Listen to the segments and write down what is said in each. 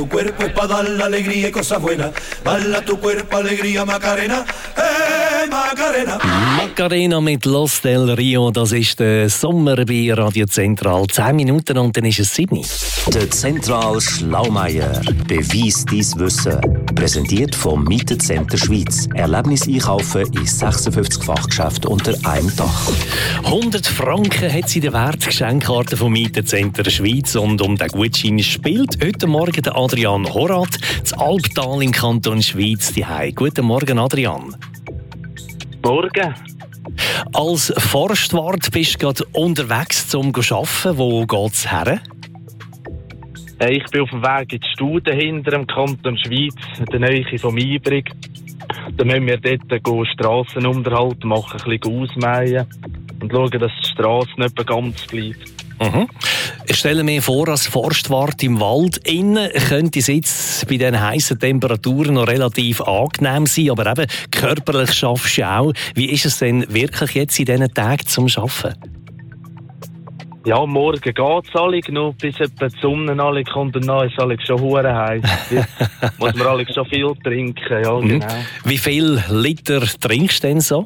Tu cuerpo es pa' dar la alegría y cosas buenas. Bala tu cuerpo, alegría, Macarena. Macarena. Macarena mit Los del Rio, das ist der Sommer bei Radio Zentral. 10 Minuten und dann ist es 7. Der Zentral Schlaumeier. Beweis dein Wissen. Präsentiert vom Mietecenter Schweiz. Erlebnis einkaufen in 56 Fachgeschäften unter einem Dach. 100 Franken hat sie den Wert Geschenkkarte vom Mietecenter Schweiz. Und um den Gutschein spielt heute Morgen der Adrian Horat, das Albtal im Kanton Schweiz. Guten Morgen, Adrian. Morgen. Als Forstwart bist du gerade unterwegs zum Arbeiten. Wo geht es her? Ich bin auf dem Weg in die Studen hinter dem Kanton Schweiz, in der Nähe vom Ibrig. Dann müssen wir dort Strassenunterhalt machen, ein bisschen ausmähen und schauen, dass die Strasse nicht mehr ganz bleibt. Mhm. Ich stelle mir vor, als Forstwart im Wald innen könnte es jetzt bei diesen heißen Temperaturen noch relativ angenehm sein, aber eben körperlich schaffst du auch. Wie ist es denn wirklich jetzt in diesen Tagen zum Arbeiten? Ja, morgen geht es alle noch, bis etwa die Sonne alle kommt und dann ist alle schon hure heiß. Jetzt muss man alle schon viel trinken, ja, genau. Wie viel Liter trinkst du denn so?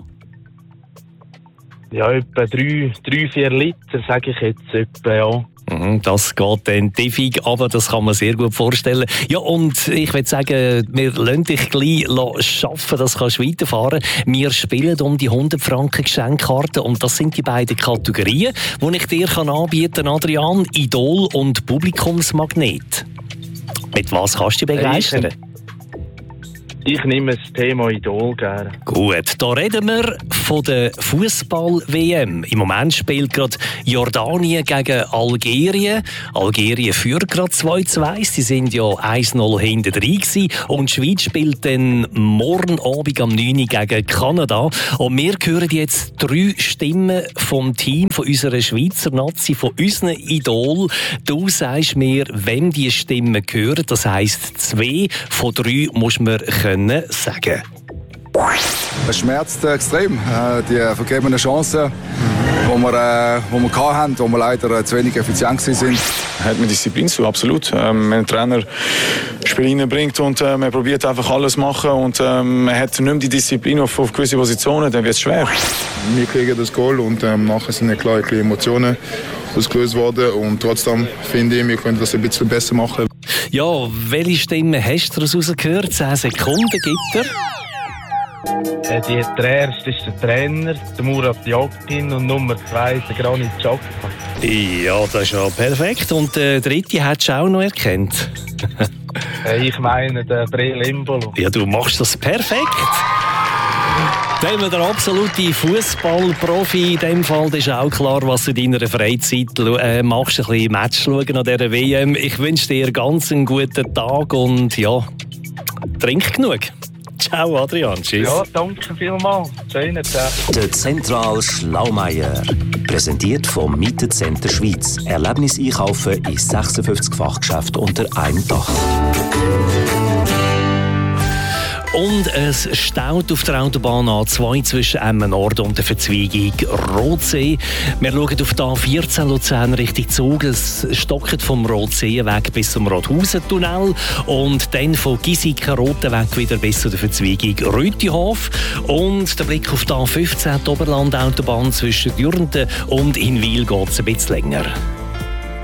Ja, etwa 3-4 Liter, sage ich jetzt etwa, ja. Das geht dann tiefig, aber das kann man sehr gut vorstellen. Ja, und ich würde sagen, wir lassen dich gleich arbeiten, das kannst du weiterfahren. Wir spielen um die 100 Franken Geschenkkarte und das sind die beiden Kategorien, die ich dir anbieten kann, Adrian, Idol und Publikumsmagnet. Mit was kannst du dich begeistern? Ich nehme das Thema Idol gerne. Gut, da reden wir von der Fußball-WM. Im Moment spielt gerade Jordanien gegen Algerien. Algerien führt gerade 2-2. Sie sind ja 1-0 hinten drin gewesen. Und die Schweiz spielt dann morgen Abend am 9 Uhr gegen Kanada. Und wir hören jetzt 3 Stimmen vom Team, von unserer Schweizer Nazi, von unseren Idol. Du sagst mir, wem die Stimmen gehören. Das heisst, 2 von 3 muss man sagen. Es schmerzt extrem, die vergebenen Chancen, die wir hatten, wo wir leider zu wenig effizient waren. Hat mit Disziplin zu, absolut. Wenn ein Trainer Spiel reinbringt und man probiert einfach alles zu machen und man hat nicht mehr die Disziplin auf gewisse Positionen, dann wird es schwer. Wir kriegen das Goal und nachher sind ja klar Emotionen ausgelöst worden und trotzdem finde ich, wir können das ein bisschen besser machen. Ja, welche Stimme hast du daraus gehört? 10 Sekunden gibt er. Der erste ist der Trainer, der Murat Yakin, und Nummer 2 der Granit Xhaka. Ja, das ist ja perfekt. Und der dritte hättest du auch noch erkannt. Ich meine den Breel Embolo. Ja, du machst das perfekt. Dann haben wir der absolute Fußballprofi. In dem Fall ist auch klar, was du in deiner Freizeit machst. Ein bisschen Match schauen an dieser WM. Ich wünsche dir ganz einen guten Tag und ja, trink genug. Ciao, Adrian. Tschüss. Ja, danke vielmals. Schönen Tag. Der Zentral Schlaumeier. Präsentiert vom Mietecenter Schweiz. Erlebnis einkaufen in 56 Fachgeschäften unter einem Dach. Und es staut auf der Autobahn A2 zwischen Emmen Nord und der Verzweigung Rotsee. Wir schauen auf die A14 Luzern Richtung Zug. Es stockt vom Rotseeweg bis zum Rothausen-Tunnel und dann von Gisika-Rotenweg wieder bis zu der Verzweigung Rütihof. Und der Blick auf die A15, die Oberland-Autobahn zwischen Dürnten und Hinwil geht es ein bisschen länger.